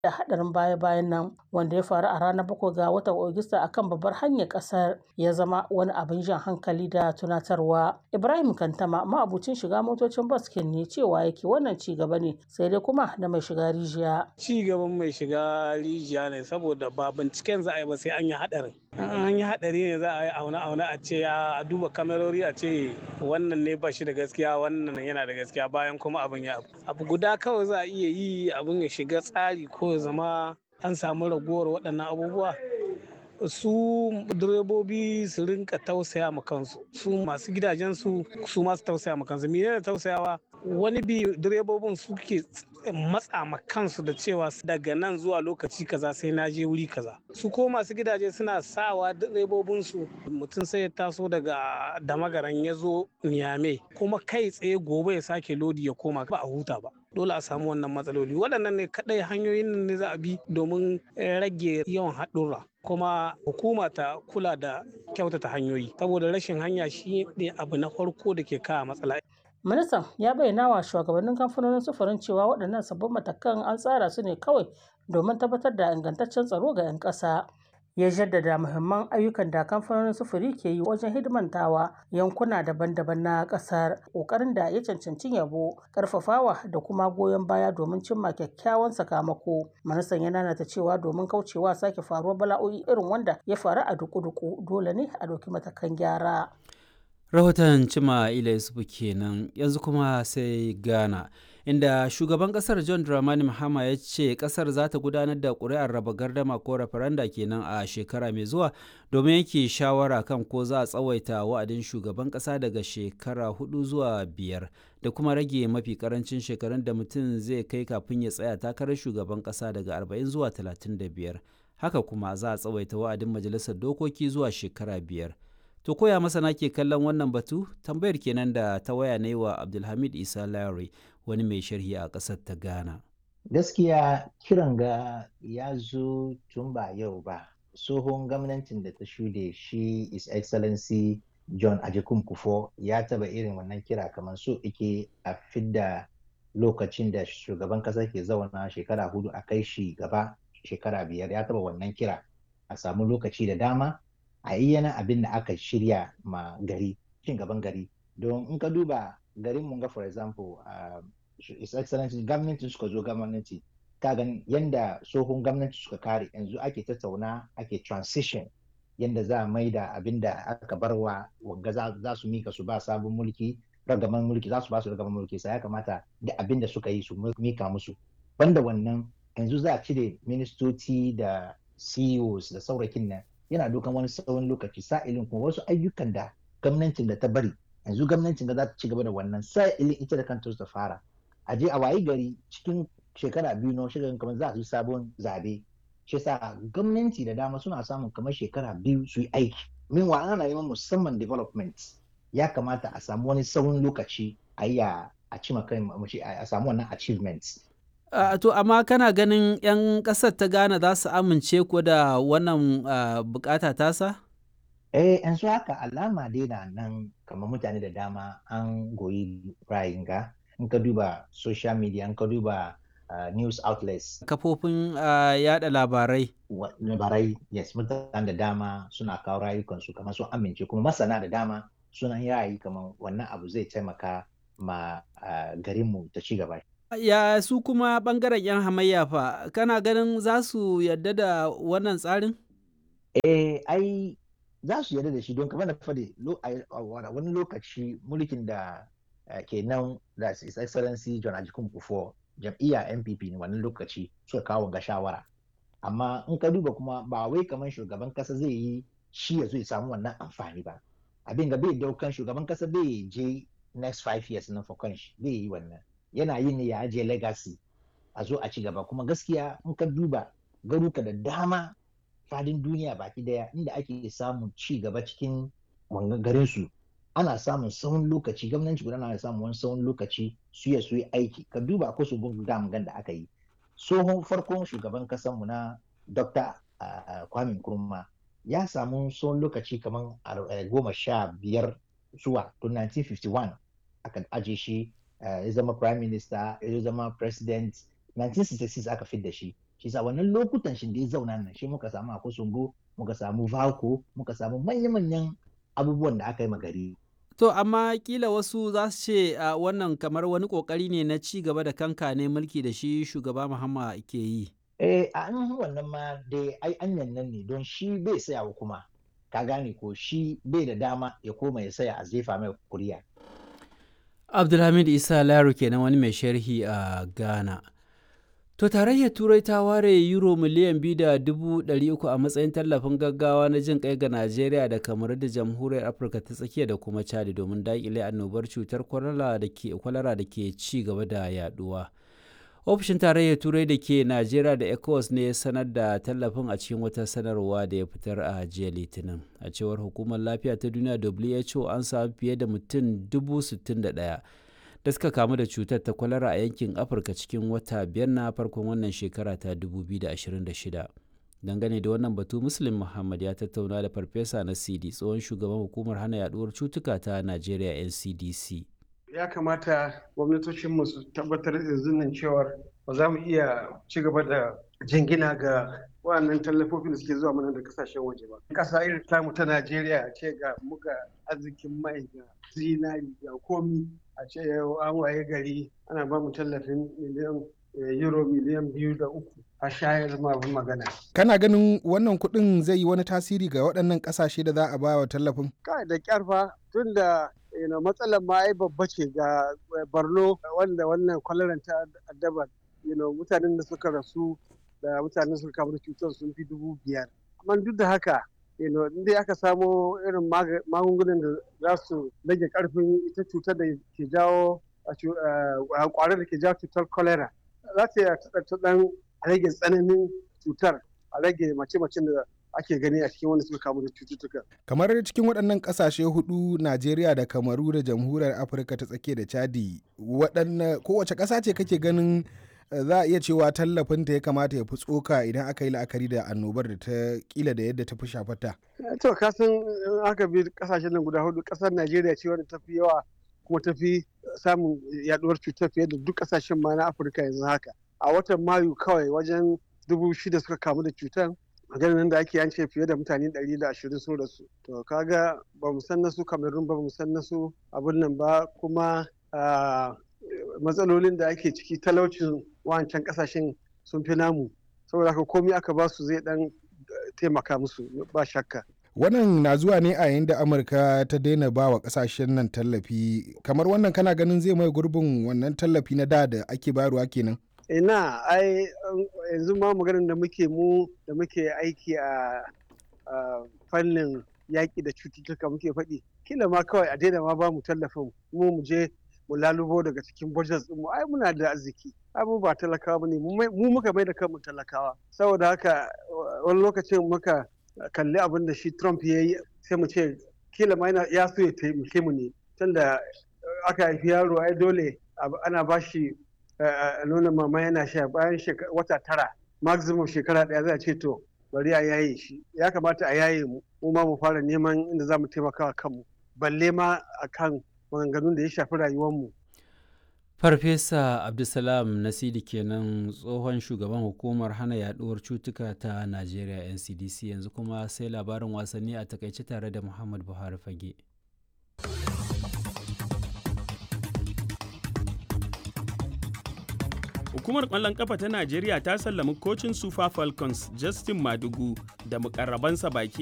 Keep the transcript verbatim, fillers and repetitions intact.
da hadarin baya-bayan nan wanda ya faru a ranar bakwai ga watan Agusta akan babbar hanyar kasar ya zama wani abin jan hankali da tunatarwa. Ibrahim Kantama ma'abucin shiga motocin bas ne cewa yake wannan ci gaba ne sai dai kuma da mai shiga rijiya. Ci gaban mai shiga rijiya ne saboda ba binciken za a yi ba sai an yi hadarin. An yi hadari ne za a yi aune-aune a ce a duba kamerori a ce wannan ne ba shi da gaskiya wannan yana da gaskiya bayan kuma abin ya abu guda kawai za a iya yi abin ya shiga tsari ko ya zama an samu ragowar waɗannan abubuwa. Su direbobi su rinka tausaya ma kansu, su masu gidajen su su masu tausaya ma kansu. Mene ne tausayawa? Wani bi direbobin suke matsa ma kansu da cewa daga nan zuwa lokaci kaza sai na je wuri kaza. Su ko masu gidaje suna sawa direbobin su mutum sai ya taso daga Damagaran ya zo Niamey kuma kai tsaye gobe ya sake lodi ya koma ba a huta ba. Dole a samu wannan matsaloli. Waɗannan ne kaɗai hanyoyin ne za a bi domin rage yawan haɗurra. Kuma hukuma ta kula da kyautata hanyoyi saboda rashin hanya shi ne abu na farko da ke kawo matsala. Ministan ya bayyana wa shugabannin kamfanonin sufurin cewa waɗannan sabbin matakan an tsara su ne kawai domin tabbatar da ingantaccen tsaro ga 'yan ƙasa. Ya jaddada muhimman ayyukan da kamfanonin sufuri ke yi wajen hidimantawa yankuna daban-daban na ƙasar, ƙoƙarin da ya cancanci yabo, ƙarfafawa da kuma goyon baya domin cimma kyakkyawan sakamako. Ministan ya nanata cewa domin kaucewa sake faruwar bala'o'i irin wanda ya faru a duku-duku dole ne a ɗauki matakan gyara. Rahoton Cima Ila Yusufu kenan. Yanzu kuma sai Ghana, inda shugaban kasar John Dramani Mahama ya ce kasar za ta gudanar da ƙuri'ar raba gardama ko referenda kenan a shekara mai zuwa domin yake shawara kan ko za a tsawaita wa'adin shugaban kasa daga shekara hudu zuwa biyar da kuma rage mafi karancin shekarun da mutum zai kai kafin ya tsaya takarar shugaban kasa daga arba'in zuwa talatin da biyar. Haka kuma za a tsawaita wa'adin majalisar dokoki zuwa shekara biyar. To koya masana ke kallon wannan batu? Tambayar kenan da ta waya ne wa Abdulhamid Isa Lawry, wani mai sharhi a ƙasar ta Ghana. Gaskiya kiran ga ya zo tun ba yau ba. Tsohon gwamnatin da ta shuɗe shi His Excellency John Agyekum Kufuor ya taba irin wannan kira kamar so ike a fidda lokacin da shugaban ƙasa ke zauna shekara hudu a kai shi gaba shekara biyar. Ya taba wannan kira a samu lokaci da dama a yi yana abin da aka shirya ma gari, cin gaban gari. Don in ka duba garin Munga for example, uh, His Excellency gwamnati suka zo gwamnati, ka gan yanda tsohon gwamnati suka kare yanzu ake tattauna ake transition yanda za a maida abin da aka barwa wanga za su mika su ba sabon mulki, ragaman mulki za su ba su ragaman mulki, sai ya kamata da abin da suka yi su mika musu. Banda wannan yanzu za a cire ministoci da C E Os da saurakin nan yana dukan wani tsawon lokaci, sa'ilin kuma wasu ayyukan da gwamnatin da ta bari yanzu gwamnatin da za ta ci gaba da wannan sa'ilin ita da kanta ta fara a je a wayi gari cikin shekara biyu na shekaran kamar za su yi sabon zabe. Shi yasa gwamnati da dama suna samun kamar shekara biyu su yi aiki. Minwa ana neman musamman development ya kamata a samu wani tsawon lokaci a yi a cima kai a samu wannan achievements. Uh, to amma kana ganin 'yan ƙasar ta Ghana za su amince ko da wannan uh, bukata tasa? Eh, yanzu haka alama dai na nan kamar mutane da dama an goyi ra'ayin ga. In ka duba social media, in ka duba uh, news outlets. Kafofin uh, yada labarai. Labarai, yes, mutane da dama suna kawo rayukansu kamar sun amince, kuma masana da dama suna yayi kamar wannan abu zai taimaka ma uh, garinmu ta ci gaba. Ya su kuma ɓangaren 'yan hamayya fa, kana ganin za su yarda da wannan tsarin? Eh, ai za su yarda da shi don kamar da fade wani lokaci mulkin da ke nan da His Excellency John Agyekum Kufuor jam'iyya N P P ne wannan lokaci suka kawo ga shawara. Amma in ka duba kuma ba wai kamar shugaban kasa zai yi shi ya zo ya samu wannan amfani ba. Abin ga bai daukan shugaban kasa bai je next five years na for kanshi bai yi wannan. Yana yin ne ya ajiye legacy a zo a ci gaba, kuma gaskiya in ka duba garuka da dama fadin duniya baki daya inda ake samun ci gaba cikin garin su ana samun tsawon lokaci, gwamnati guda na samun wani tsawon lokaci su ya su yi aiki. Ka duba ko su gungu dam da aka yi tsohon farkon shugaban kasan mu na Doctor uh, Kwame Nkrumah ya samu tsawon lokaci kamar goma sha biyar zuwa tun nineteen fifty-one aka aje shi ya zama prime minister, ya zama president. nineteen sixty-six aka fidda shi. shi sa wannan lokutan shi da ya zauna nan shi muka samu Akosombo, muka samu Vako, muka samu manya-manyan abubuwan da aka yi magari. To amma kila wasu za su ce a wannan kamar wani kokari ne na ci gaba da kanka ne mulki da shi shugaba Mahama ke yi. Eh a an wannan ma dai ai anyan nan ne don shi bai sayawa kuma ka gane ko shi bai da dama ya koma ya saya a zefa mai kuriya. Abdulhamid Isa Laro kenan wani mai sharhi a Ghana. To tarayyar Turai ta ware euro miliyan biyu da dubu ɗari uku a matsayin tallafin gaggawa na jin kai ga Najeriya da Kamaru da Jamhuriyar Afirka ta Tsakiya da kuma Chad domin daƙile annobar cutar kwalara da ke kwalara da ke ci gaba da yaduwa. Ofishin tarayyar Turai da ke Najeriya da ECOWAS ne ya sanar da tallafin a cikin wata sanarwa da ya fitar a jiya Litinin. A cewar Hukumar Lafiya ta Duniya W H O an samu fiye da mutum dubu sittin da ɗaya da suka kamu da cutar ta kwalara a yankin Afirka cikin wata biyar na farkon wannan shekara ta dubu biyu da ashirin da shida. Dangane da wannan batu, Muslim Muhammad ya tattauna da Farfesa Nasidi, tsohon shugaban Hukumar Hana Yaduwar Cutuka ta Najeriya N C D C. Ya kamata gwamnatocinmu su tabbatar yanzu nan cewar ba za mu iya ci gaba da jingina ga wannan tallafofin da suke zuwa mana da kasashen waje ba. Ƙasa irin tamu ta Najeriya ce ga muga arzikin mai ga zinari ga komi a ce an waye gari ana ba mu tallafin miliyan euro miliyan biyu da uku a shayar ma magana. Kana ganin wannan kuɗin zai yi wani tasiri ga waɗannan ƙasashe da za a ba wa tallafin? Kai da ƙyarfa tun da matsalar ma ai babba ce ga Borno wanda wannan kwalaran ta addaba mutanen da suka rasu da mutanen suka kamu da cutar sun fi dubu biyar. Amma duk da haka inda aka samo irin magungunan da za su rage karfin ita cutar da ke jawo kwarar da ke jawo cutar cholera za ta dan rage tsananin cutar a rage mace-macen da ake gani a cikin wanda suka kamu da cututtuka. Kamar cikin waɗannan ƙasashe hudu, Najeriya da Kamaru da Jamhuriyar Afirka ta Tsakiya da Chadi, waɗanne kowace ƙasa ce kake ganin za a iya cewa tallafinta ya kamata ya fi tsoka idan aka yi la'akari da annobar da ta kila da yadda ta fi shafata? To kasan aka bi ƙasashen nan guda hudu, ƙasar Najeriya ce wadda ta fi yawa kuma ta fi samun yaduwar cutar fiye da duk ƙasashen ma na Afirka yanzu haka. A watan Mayu kawai wajen dubu shida suka kamu da cutar. Maganin da ake yance fiye da mutane ɗari da ashirin sun rasu. To kaga ba mu san nasu Cameroon ba mu san nasu abin nan ba kuma matsalolin da ake ciki talaucin wancan kasashen sun fi namu. Saboda haka komai aka ba su zai dan taimaka musu ba shakka. Wannan na zuwa ne a yayin da Amurka ta daina ba wa kasashen nan tallafi. Kamar wannan kana ganin zai mai gurbin wannan tallafi na da da ake bayarwa kenan? ina ai yanzu ma maganar da muke mu da muke aiki a fannin yaƙi da cututtuka muke faɗi kila ma kawai a daina ma ba mu tallafin mu mu je mu lalubo daga cikin budget mu ai muna da arziki ai mu ba talakawa bane mu muka mai da kanmu talakawa saboda haka wani lokacin muka kalli abin da shi Trump ya yi sai mu ce kila ma ya so ya taimake mu ne tunda aka haifi yaro ai dole ana ba shi nuna mama yana sha bayan wata tara maximum shekara daya za a ce to bari a yaye shi ya kamata a yaye mu mu ma mu fara neman inda za mu taimaka wa kanmu balle ma akan maganganun da ya shafi rayuwarmu. Farfesa Abdulsalam Nasidi kenan tsohon shugaban hukumar hana yaduwar cutuka ta Najeriya N C D C yanzu kuma sai labarin wasanni a takaice tare da Muhammad Buhari Fage. Hukumar ƙwallon ƙafa ta Najeriya ta sallami kocin Super Falcons Justin Madugu da mukarrabansa baki